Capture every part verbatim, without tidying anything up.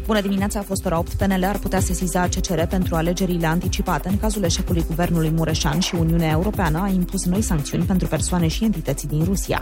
Bună dimineața, a fost ora opt. P N L ar putea sesiza C C R pentru alegerile anticipate în cazul eșecului guvernului Mureșan și Uniunea Europeană a impus noi sancțiuni pentru persoane și entități din Rusia.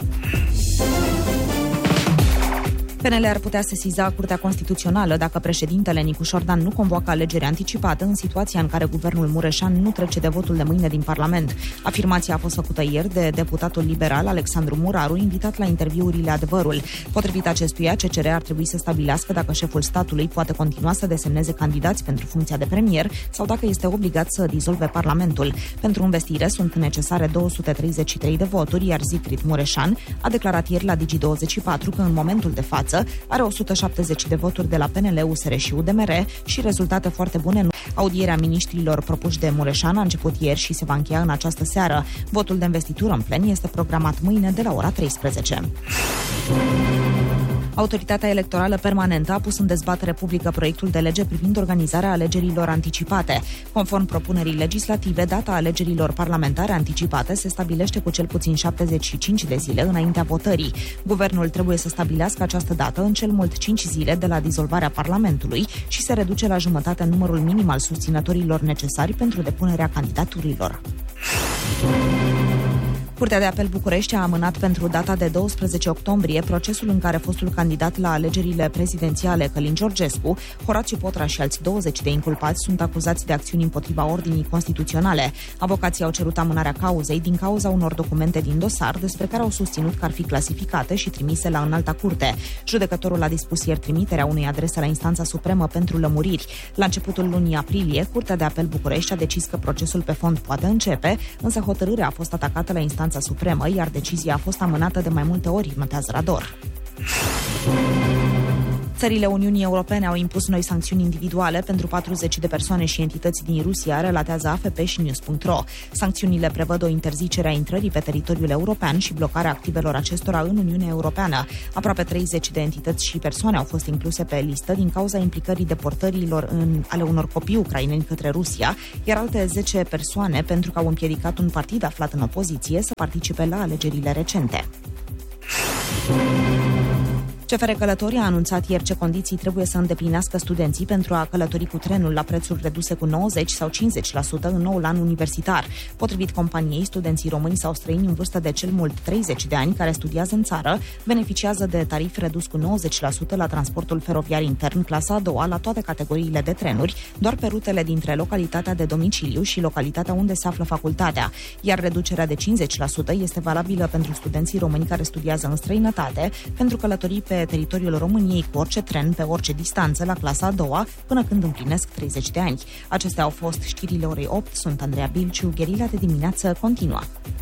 P N L ar putea sesiza Curtea Constituțională dacă președintele Nicu Șordan nu convoacă alegeri anticipate în situația în care guvernul Mureșan nu trece de votul de mâine din Parlament. Afirmația a fost făcută ieri de deputatul liberal Alexandru Muraru, invitat la interviurile Adevărul. Potrivit acestuia, C C R ar trebui să stabilească dacă șeful statului poate continua să desemneze candidați pentru funcția de premier sau dacă este obligat să dizolve Parlamentul. Pentru învestire sunt necesare două sute treizeci și trei de voturi, iar Zicrit Mureșan a declarat ieri la Digi douăzeci și patru că în momentul de față are o sută șaptezeci de voturi de la P N L, U S R și U D M R și rezultate foarte bune. Audierea miniștrilor propuși de Mureșan a început ieri și se va încheia în această seară. Votul de investitură în plen este programat mâine de la ora treisprezece. Autoritatea Electorală Permanentă a pus în dezbatere publică proiectul de lege privind organizarea alegerilor anticipate. Conform propunerii legislative, data alegerilor parlamentare anticipate se stabilește cu cel puțin șaptezeci și cinci de zile înaintea votării. Guvernul trebuie să stabilească această dată în cel mult cinci zile de la dizolvarea Parlamentului și se reduce la jumătate numărul minim al susținătorilor necesari pentru depunerea candidaturilor. Curtea de Apel București a amânat pentru data de douăsprezece octombrie procesul în care fostul candidat la alegerile prezidențiale Călin Georgescu, Horațiu Potra și alți douăzeci de inculpați sunt acuzați de acțiuni împotriva ordinii constituționale. Avocații au cerut amânarea cauzei din cauza unor documente din dosar despre care au susținut că ar fi clasificate și trimise la înalta curte. Judecătorul a dispus ieri trimiterea unei adrese la instanța supremă pentru lămuriri. La începutul lunii aprilie, Curtea de Apel București a decis că procesul pe fond poate începe, însă hotărârea a fost atacată la instanța supremă, iar decizia a fost amânată de mai multe ori, notează Rador. Țările Uniunii Europene au impus noi sancțiuni individuale pentru patruzeci de persoane și entități din Rusia, relatează A F P și News punct ro. Sancțiunile prevăd o interzicere a intrării pe teritoriul european și blocarea activelor acestora în Uniunea Europeană. Aproape treizeci de entități și persoane au fost incluse pe listă din cauza implicării deportărilor în, ale unor copii ucraineni către Rusia, iar alte zece persoane pentru că au împiedicat un partid aflat în opoziție să participe la alegerile recente. C F R Călători a anunțat ieri ce condiții trebuie să îndeplinească studenții pentru a călători cu trenul la prețuri reduse cu nouăzeci sau cincizeci la sută în noul an universitar. Potrivit companiei, studenții români sau străini în vârstă de cel mult treizeci de ani care studiază în țară beneficiază de tarif redus cu nouăzeci la sută la transportul feroviar intern clasa a doua la toate categoriile de trenuri, doar pe rutele dintre localitatea de domiciliu și localitatea unde se află facultatea, iar reducerea de cincizeci la sută este valabilă pentru studenții români care studiază în străinătate pentru călătorii pe teritoriul României cu orice tren, pe orice distanță, la clasa a doua, până când împlinesc treizeci de ani. Acestea au fost știrile orei opt. Sunt Andreea Bilciu. Gherila de dimineață continuă.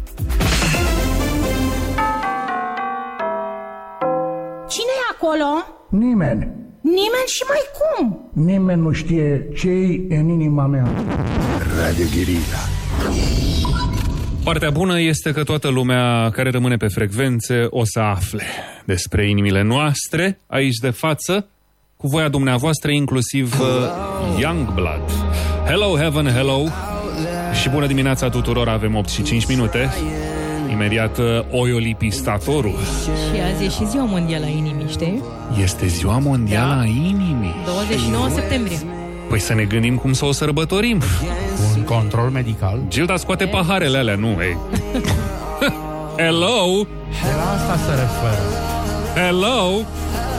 Cine e acolo? Nimeni. Nimeni și mai cum? Nimeni nu știe ce-i în inima mea. Radio Gherila. Partea bună este că toată lumea care rămâne pe frecvențe o să afle despre inimile noastre, aici de față, cu voia dumneavoastră, inclusiv uh, Youngblood. Hello, Heaven, hello! Și bună dimineața tuturor, avem opt și cinci minute. Imediat uh, Oiolipistatorul. Și azi e și ziua mondială a inimii, știi? Este ziua mondială da. a inimii. douăzeci și nouă septembrie. Păi să ne gândim cum să o sărbătorim. Un control medical. Gilda, scoate paharele alea, nu, ei. Hello! De la asta se referă. Hello!